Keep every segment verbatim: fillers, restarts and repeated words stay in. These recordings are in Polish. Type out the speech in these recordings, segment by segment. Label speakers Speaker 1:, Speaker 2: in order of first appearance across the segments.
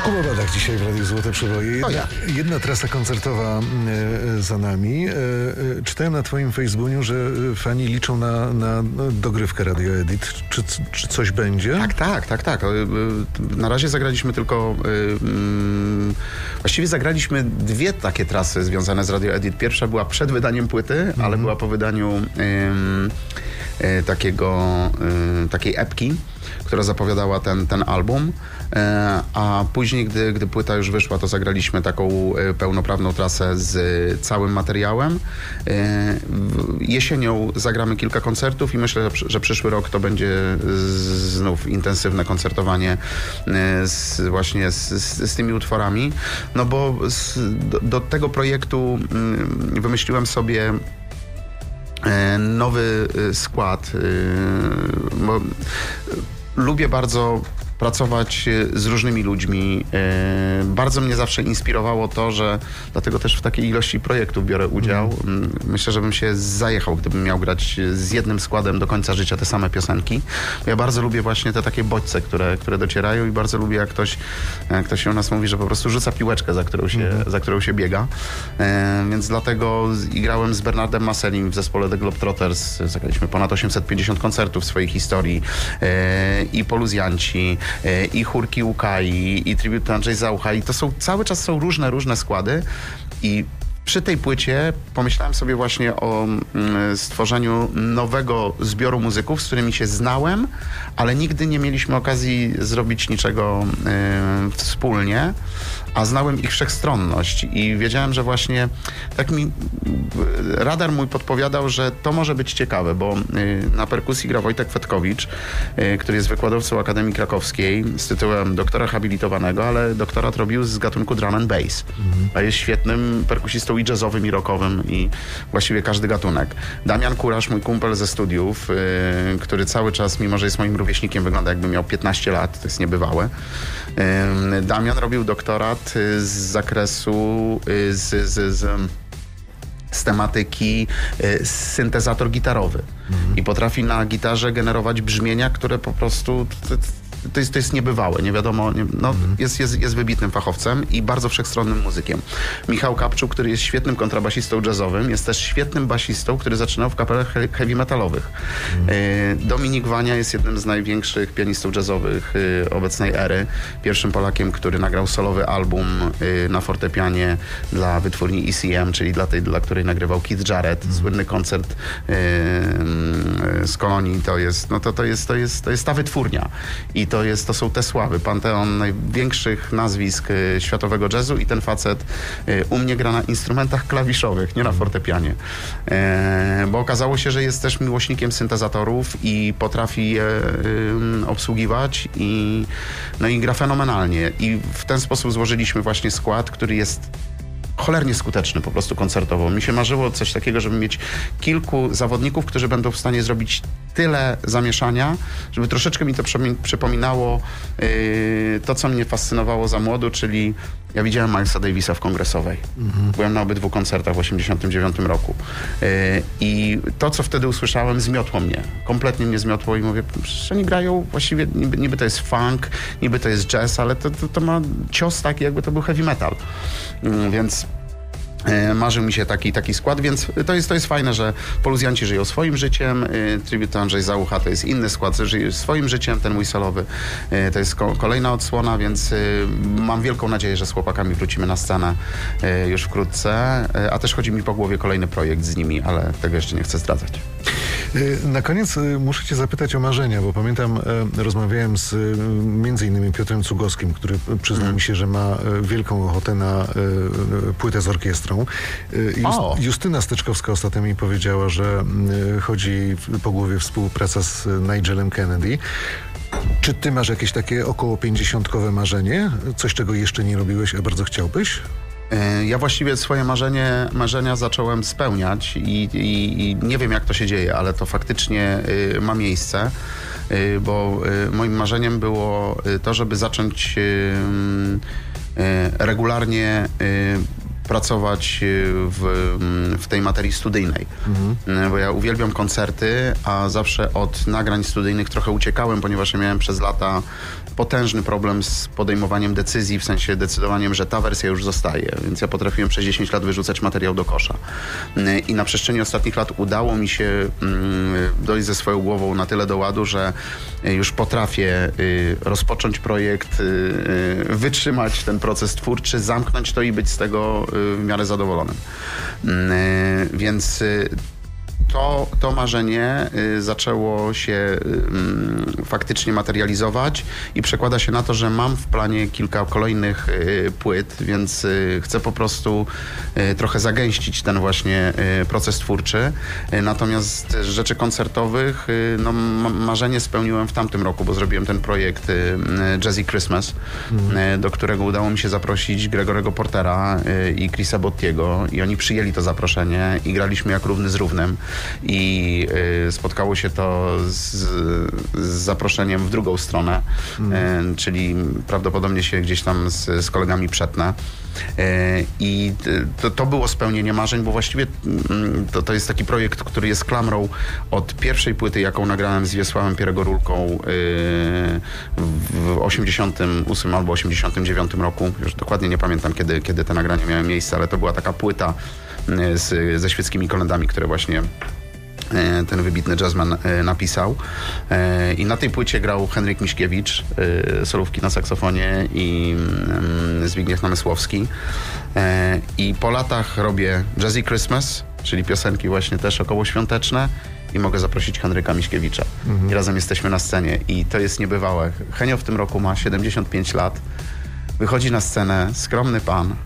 Speaker 1: Kuba Badach dzisiaj w Radiu Złote Przeboje. Jedna,
Speaker 2: ja.
Speaker 1: jedna trasa koncertowa e, za nami. E, e, czytałem na twoim Facebooku, że fani liczą na, na dogrywkę Radio Edit. Czy, czy coś będzie?
Speaker 2: Tak, tak, tak, tak. Na razie zagraliśmy tylko... Yy, właściwie zagraliśmy dwie takie trasy związane z Radio Edit. Pierwsza była przed wydaniem płyty, mm-hmm. ale była po wydaniu yy, yy, takiego, yy, takiej epki, która zapowiadała ten, ten album, a później, gdy, gdy płyta już wyszła, to zagraliśmy taką pełnoprawną trasę z całym materiałem. Jesienią zagramy kilka koncertów i myślę, że przyszły rok to będzie znów intensywne koncertowanie z, właśnie z, z, z tymi utworami, no bo z, do, do tego projektu wymyśliłem sobie nowy skład, bo lubię bardzo pracować z różnymi ludźmi. Bardzo mnie zawsze inspirowało to, że dlatego też w takiej ilości projektów biorę udział. Myślę, że bym się zajechał, gdybym miał grać z jednym składem do końca życia te same piosenki. Ja bardzo lubię właśnie te takie bodźce, które, które docierają i bardzo lubię, jak ktoś, jak ktoś u nas mówi, że po prostu rzuca piłeczkę, za którą się, mm. za którą się biega. Więc dlatego grałem z Bernardem Maselim w zespole The Globetrotters. Zagraliśmy ponad osiemset pięćdziesiąt koncertów w swojej historii. I Poluzjanci, i chórki Ukai, i tribut do Andrzej Zaucha, i to są, cały czas są różne, różne składy i przy tej płycie pomyślałem sobie właśnie o mm, stworzeniu nowego zbioru muzyków, z którymi się znałem, ale nigdy nie mieliśmy okazji zrobić niczego y, wspólnie, a znałem ich wszechstronność i wiedziałem, że właśnie tak mi radar mój podpowiadał, że to może być ciekawe, bo y, na perkusji gra Wojtek Fetkowicz, y, który jest wykładowcą Akademii Krakowskiej z tytułem doktora habilitowanego, ale doktorat robił z gatunku drum and bass, mhm. a jest świetnym perkusistą i jazzowym, i rockowym, i właściwie każdy gatunek. Damian Kurasz, mój kumpel ze studiów, yy, który cały czas, mimo że jest moim rówieśnikiem, wygląda jakby miał piętnaście lat, to jest niebywałe. Yy, Damian robił doktorat z zakresu, yy, z, z, z, z tematyki yy, syntezator gitarowy. Mhm. I potrafi na gitarze generować brzmienia, które po prostu... T, t, To jest, to jest niebywałe, nie wiadomo, nie, no, mhm. jest, jest, jest wybitnym fachowcem i bardzo wszechstronnym muzykiem. Michał Kapczuk, który jest świetnym kontrabasistą jazzowym, jest też świetnym basistą, który zaczynał w kapelach heavy metalowych. Mhm. Y, Dominik Wania jest jednym z największych pianistów jazzowych y, obecnej ery. Pierwszym Polakiem, który nagrał solowy album y, na fortepianie dla wytwórni E C M, czyli dla tej, dla której nagrywał Keith Jarrett. Mhm. Słynny koncert y, y, z Kolonii, to jest, no to, to, jest, to, jest, to jest ta wytwórnia. I To, jest, to są te sławy, panteon największych nazwisk y, światowego jazzu i ten facet y, u mnie gra na instrumentach klawiszowych, nie na fortepianie. E, bo okazało się, że jest też miłośnikiem syntezatorów i potrafi je y, obsługiwać i, no i gra fenomenalnie. I w ten sposób złożyliśmy właśnie skład, który jest cholernie skuteczny po prostu koncertowo. Mi się marzyło coś takiego, żeby mieć kilku zawodników, którzy będą w stanie zrobić tyle zamieszania, żeby troszeczkę mi to przypominało yy, to, co mnie fascynowało za młodu, czyli ja widziałem Milesa Davisa w Kongresowej. Mhm. Byłem na obydwu koncertach w osiemdziesiątym dziewiątym roku. Yy, I to, co wtedy usłyszałem, zmiotło mnie. Kompletnie mnie zmiotło i mówię, że oni grają właściwie, niby, niby to jest funk, niby to jest jazz, ale to, to, to ma cios taki, jakby to był heavy metal. Yy, więc marzył mi się taki, taki skład, więc to jest, to jest fajne, że Poluzjanci żyją swoim życiem, tribut do Andrzej Zaucha to jest inny skład, żyje swoim życiem, ten mój solowy to jest ko- kolejna odsłona, więc mam wielką nadzieję, że z chłopakami wrócimy na scenę już wkrótce, a też chodzi mi po głowie kolejny projekt z nimi, ale tego jeszcze nie chcę zdradzać.
Speaker 1: Na koniec muszę cię zapytać o marzenia, bo pamiętam, rozmawiałem z między innymi Piotrem Cugowskim, który przyznał hmm. mi się, że ma wielką ochotę na płytę z orkiestrą. Just, Justyna Steczkowska ostatnio mi powiedziała, że chodzi po głowie współpraca z Nigelem Kennedy. Czy ty masz jakieś takie około pięćdziesiątkowe marzenie? Coś, czego jeszcze nie robiłeś, a bardzo chciałbyś?
Speaker 2: Ja właściwie swoje marzenie, marzenia zacząłem spełniać i, i, i nie wiem, jak to się dzieje, ale to faktycznie y, ma miejsce, y, bo y, moim marzeniem było y, to, żeby zacząć y, y, regularnie y, pracować w, w tej materii studyjnej. Mhm. Bo ja uwielbiam koncerty, a zawsze od nagrań studyjnych trochę uciekałem, ponieważ ja miałem przez lata potężny problem z podejmowaniem decyzji, w sensie decydowaniem, że ta wersja już zostaje. Więc ja potrafiłem przez dziesięć lat wyrzucać materiał do kosza. I na przestrzeni ostatnich lat udało mi się dojść ze swoją głową na tyle do ładu, że już potrafię rozpocząć projekt, wytrzymać ten proces twórczy, zamknąć to i być z tego w miarę zadowolonym. Więc To, to marzenie y, zaczęło się y, faktycznie materializować i przekłada się na to, że mam w planie kilka kolejnych y, płyt, więc y, chcę po prostu y, trochę zagęścić ten właśnie y, proces twórczy. Y, natomiast z rzeczy koncertowych y, no, ma- marzenie spełniłem w tamtym roku, bo zrobiłem ten projekt y, Jazzy Christmas, mhm. y, do którego udało mi się zaprosić Gregorego Portera y, i Chrisa Bottiego i oni przyjęli to zaproszenie i graliśmy jak równy z równym. I y, spotkało się to z, z zaproszeniem w drugą stronę, mm. y, czyli prawdopodobnie się gdzieś tam z, z kolegami przetnę. Y, I to, to było spełnienie marzeń, bo właściwie y, to, to jest taki projekt, który jest klamrą od pierwszej płyty, jaką nagrałem z Wiesławem Pieregorulką y, w osiemdziesiątym ósmym albo osiemdziesiątym dziewiątym roku. Już dokładnie nie pamiętam, kiedy, kiedy te nagrania miały miejsce, ale to była taka płyta y, z, ze świeckimi kolendami, które właśnie ten wybitny jazzman napisał. I na tej płycie grał Henryk Miśkiewicz, solówki na saksofonie, i Zbigniew Namysłowski. I po latach robię Jazzy Christmas, czyli piosenki właśnie też okołoświąteczne, i mogę zaprosić Henryka Miśkiewicza. Mhm. I razem jesteśmy na scenie. I to jest niebywałe. Henio w tym roku ma siedemdziesiąt pięć lat. Wychodzi na scenę, skromny pan.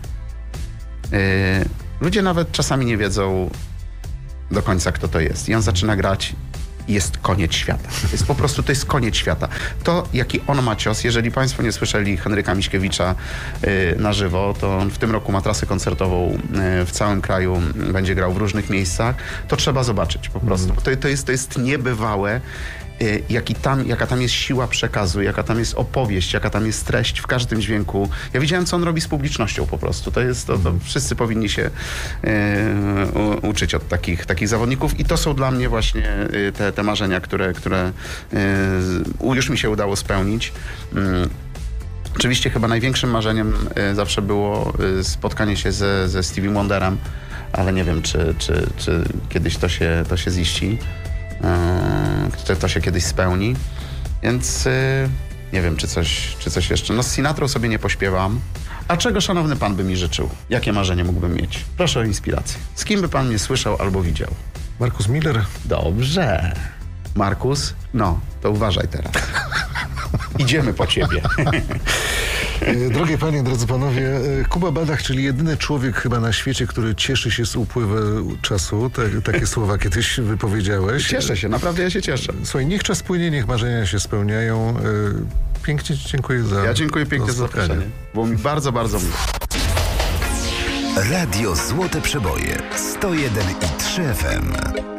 Speaker 2: Ludzie nawet czasami nie wiedzą do końca, kto to jest. I on zaczyna grać i jest koniec świata. Jest po prostu, to jest koniec świata. To, jaki on ma cios, jeżeli państwo nie słyszeli Henryka Miśkiewicza y, na żywo, to on w tym roku ma trasę koncertową y, w całym kraju, będzie grał w różnych miejscach, to trzeba zobaczyć po prostu. Mm. To, to, jest, to jest niebywałe, y, jaki tam, jaka tam jest siła przekazu, jaka tam jest opowieść, jaka tam jest treść w każdym dźwięku. Ja widziałem, co on robi z publicznością po prostu. To jest, to, to wszyscy powinni się y, u, uczyć od takich, takich zawodników i to są dla mnie właśnie y, te, te marzenia, które, które y, już mi się udało spełnić. Y, Oczywiście chyba największym marzeniem y, zawsze było y, spotkanie się ze, ze Stevie Wonderem, ale nie wiem, czy, czy, czy kiedyś to się, to się ziści. Yy, czy to się kiedyś spełni, więc yy, nie wiem, czy coś, czy coś jeszcze. No z Sinatrą sobie nie pośpiewam. A czego szanowny pan by mi życzył? Jakie marzenie mógłbym mieć? Proszę o inspirację. Z kim by pan mnie słyszał albo widział?
Speaker 1: Markus Miller.
Speaker 2: Dobrze. Markus? No, to uważaj teraz. Idziemy po ciebie.
Speaker 1: Drogie panie, drodzy panowie, Kuba Badach, czyli jedyny człowiek chyba na świecie, który cieszy się z upływu czasu. Te, takie słowa kiedyś wypowiedziałeś.
Speaker 2: Cieszę się, naprawdę ja się cieszę.
Speaker 1: Słuchaj, niech czas płynie, niech marzenia się spełniają. Pięknie ci dziękuję za
Speaker 2: Ja dziękuję pięknie za zaproszenie. Było mi bardzo, bardzo miło.
Speaker 3: Radio Złote Przeboje sto jeden i trzy F M.